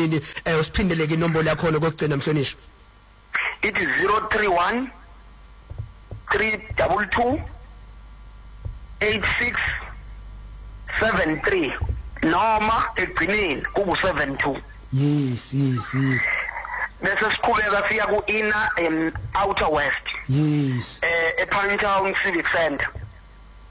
emshinini usiphindeleke inombolo yakho lokugcina mhlonishwa. It is 031 322 8673 noma egcineni kubu72. Yes. Bese siqhubeka siya ku inner and outer west. Yes. ePinetown Civic Center.